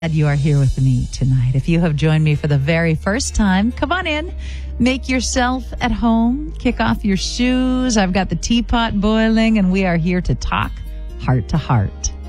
You are here with me tonight. If you have joined me for the very first time, come on in, make yourself at home, kick off your shoes. I've got the teapot boiling, and we are here to talk heart to heart.